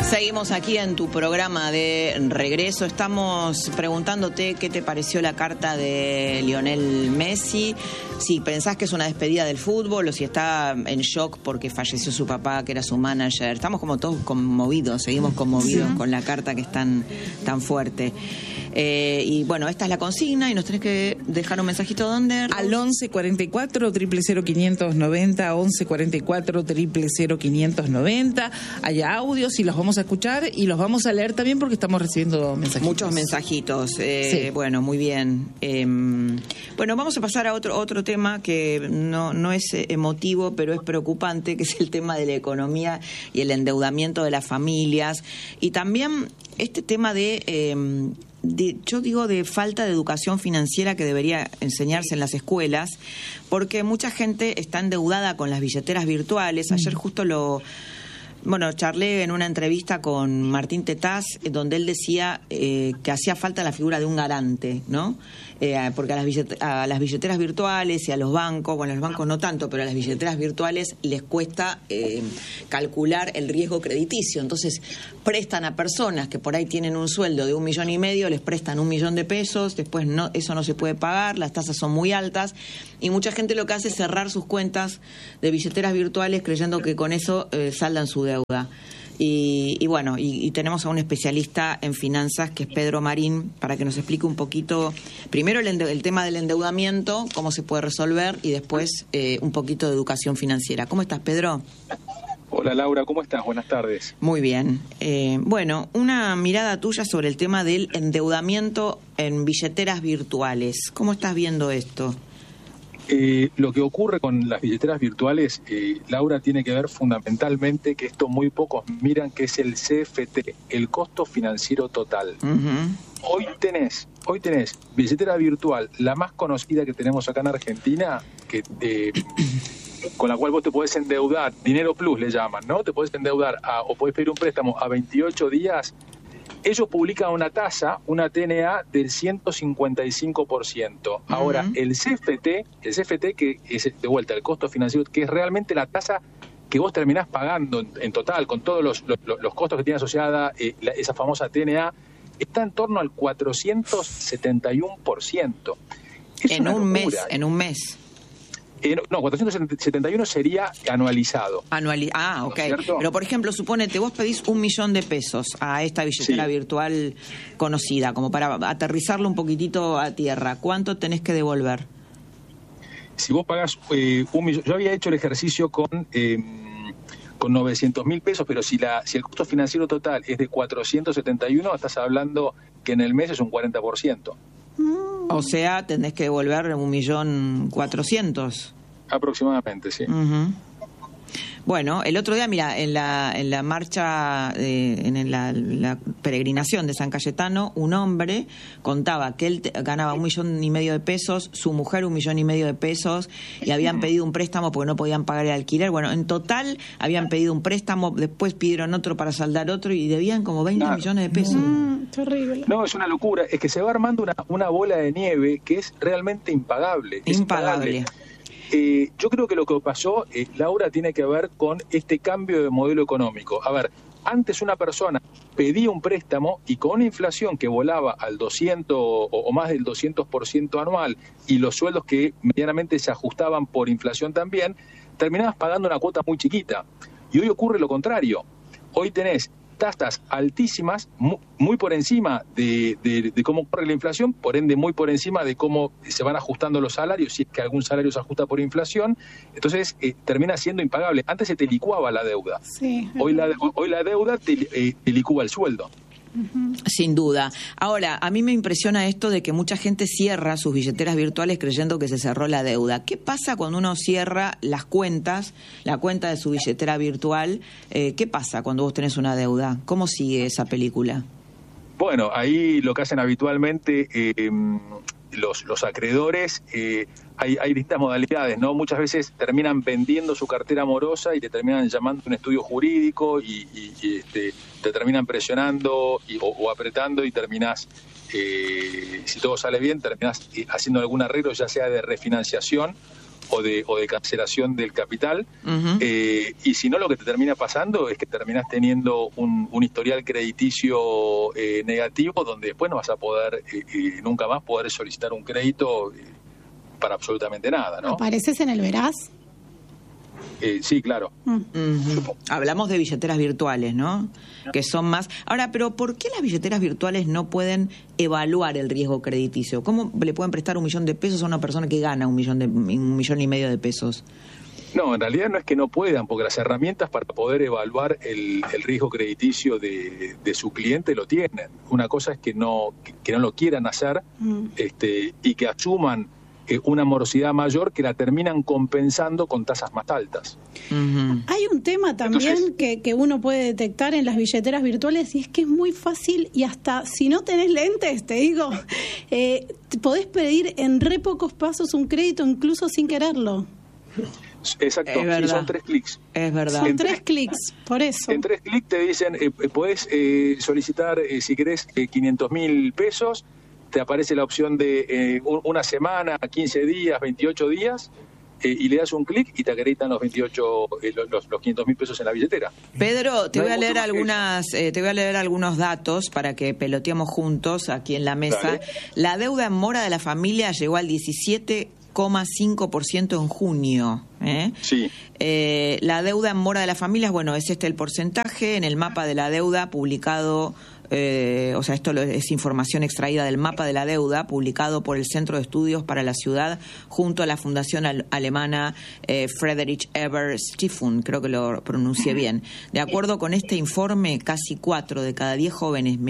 Seguimos aquí en tu programa de regreso. Estamos preguntándote qué te pareció la carta de Lionel Messi, si pensás que es una despedida del fútbol o si está en shock porque falleció su papá, que era su manager. Estamos como todos conmovidos, seguimos conmovidos con la carta que es tan fuerte. Y bueno, esta es la consigna y nos tenés que dejar un mensajito. ¿Dónde? Al 1144-00590, 1144-00590. Hay audios y los vamos a escuchar y los vamos a leer también porque estamos recibiendo mensajitos. Muchos mensajitos. Sí. Bueno, muy bien. Bueno, vamos a pasar a otro tema que no es emotivo, pero es preocupante, que es el tema de la economía y el endeudamiento de las familias. Y también este tema yo digo de falta de educación financiera que debería enseñarse en las escuelas, porque mucha gente está endeudada con las billeteras virtuales. Ayer justo charlé en una entrevista con Martín Tetaz, donde él decía que hacía falta la figura de un garante, ¿no? Porque a las billeteras virtuales y a los bancos, bueno, a los bancos no tanto, pero a las billeteras virtuales les cuesta calcular el riesgo crediticio. Entonces prestan a personas que por ahí tienen un sueldo de 1,5 millones, les prestan 1 millón de pesos, después eso no se puede pagar, las tasas son muy altas y mucha gente lo que hace es cerrar sus cuentas de billeteras virtuales creyendo que con eso saldan su deuda. Y bueno, tenemos a un especialista en finanzas que es Pedro Marín, para que nos explique un poquito, primero el tema del endeudamiento, cómo se puede resolver, y después un poquito de educación financiera. ¿Cómo estás, Pedro? Hola, Laura, ¿cómo estás? Buenas tardes. Muy bien. Bueno, una mirada tuya sobre el tema del endeudamiento en billeteras virtuales. ¿Cómo estás viendo esto? Lo que ocurre con las billeteras virtuales, Laura, tiene que ver fundamentalmente, que esto muy pocos miran, que es el CFT, el costo financiero total. Uh-huh. Hoy tenés billetera virtual, la más conocida que tenemos acá en Argentina, que con la cual vos te podés endeudar, Dinero Plus le llaman, ¿no? Te podés endeudar o podés pedir un préstamo a 28 días. Ellos publican una tasa, una TNA del 155%. Ahora, el CFT, que es de vuelta el costo financiero, que es realmente la tasa que vos terminás pagando en total, con todos los costos que tiene asociada esa famosa TNA, está en torno al 471%. En un mes. No, 471 sería anualizado. Ok. ¿No? Pero, por ejemplo, suponete, vos pedís 1 millón de pesos a esta billetera virtual conocida, como para aterrizarlo un poquitito a tierra. ¿Cuánto tenés que devolver? Si vos pagás 1 millón... Yo había hecho el ejercicio con 900.000 pesos, pero si el costo financiero total es de 471, estás hablando que en el mes es un 40%. O sea, tenés que devolver 1.400.000. Aproximadamente, sí. Uh-huh. Bueno, el otro día, mira, en la marcha, en la peregrinación de San Cayetano, un hombre contaba que él ganaba 1,5 millones de pesos, su mujer 1,5 millones de pesos, y habían pedido un préstamo porque no podían pagar el alquiler. Bueno, en total habían pedido un préstamo, después pidieron otro para saldar otro y debían como 20 millones de pesos. Terrible. No, es una locura. Es que se va armando una bola de nieve que es realmente impagable. Impagable. Yo creo que lo que pasó, Laura, tiene que ver con este cambio de modelo económico. A ver, antes una persona pedía un préstamo y con una inflación que volaba al 200 o más del 200% anual y los sueldos que medianamente se ajustaban por inflación también, terminabas pagando una cuota muy chiquita. Y hoy ocurre lo contrario. Hoy tenés tasas altísimas, muy por encima de cómo corre la inflación, por ende muy por encima de cómo se van ajustando los salarios, si es que algún salario se ajusta por inflación, entonces termina siendo impagable. Antes se te licuaba la deuda, sí. Hoy la deuda te licúa el sueldo. Uh-huh. Sin duda. Ahora, a mí me impresiona esto de que mucha gente cierra sus billeteras virtuales creyendo que se cerró la deuda. ¿Qué pasa cuando uno cierra las cuentas, la cuenta de su billetera virtual? ¿Qué pasa cuando vos tenés una deuda? ¿Cómo sigue esa película? Bueno, ahí lo que hacen habitualmente los acreedores, hay distintas modalidades, ¿no? Muchas veces terminan vendiendo su cartera morosa y te terminan llamando a un estudio jurídico y te terminan presionando o apretando y terminás, si todo sale bien, terminás haciendo algún arreglo, ya sea de refinanciación o de cancelación del capital. Y si no, lo que te termina pasando es que terminas teniendo un historial crediticio negativo, donde después no vas a poder nunca más poder solicitar un crédito para absolutamente nada, ¿no? ¿Apareces en el Veraz? Sí, claro. Hablamos de billeteras virtuales, ¿no? Que son más... Ahora, pero ¿por qué las billeteras virtuales no pueden evaluar el riesgo crediticio? ¿Cómo le pueden prestar $1 millón a una persona que gana $1,5 millones de pesos? No, en realidad no es que no puedan, porque las herramientas para poder evaluar el riesgo crediticio de su cliente lo tienen. Una cosa es que no lo quieran hacer y que asuman una morosidad mayor que la terminan compensando con tasas más altas. Hay un tema también. Entonces, que uno puede detectar en las billeteras virtuales, y es que es muy fácil, y hasta si no tenés lentes, te digo, podés pedir en re pocos pasos un crédito incluso sin quererlo. Exacto, sí, son 3 clics. Es verdad. Son 3 clics, por eso. En 3 clics te dicen, podés solicitar, si querés, 500.000 pesos, te aparece la opción de una semana, 15 días, 28 días, y le das un clic y te acreditan los 500.000 pesos en la billetera. Pedro, te voy a leer algunos datos para que peloteemos juntos aquí en la mesa. Dale. La deuda en mora de la familia llegó al 17,5% en junio. Sí. La deuda en mora de las familias, bueno, es el porcentaje en el mapa de la deuda publicado. Esto es información extraída del mapa de la deuda publicado por el Centro de Estudios para la Ciudad junto a la Fundación Alemana Friedrich Ebert Stiftung, creo que lo pronuncié bien. De acuerdo con este informe, casi 4 de cada 10 jóvenes